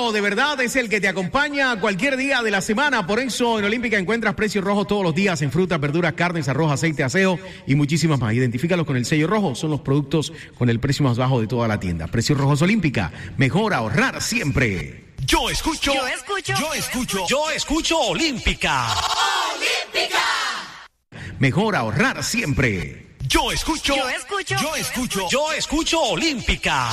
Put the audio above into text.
rojo de verdad es el que te acompaña cualquier día de la semana. Por eso en Olímpica encuentras precios rojos todos los días en frutas, verduras, carnes, arroz, aceite, aseo y muchísimas más. Identifícalos con el sello rojo. Son los productos con el precio más bajo de toda la tienda. Precios rojos Olímpica. Mejor ahorrar siempre. Yo escucho Olímpica. Olímpica. Mejor ahorrar siempre. Yo escucho Olímpica.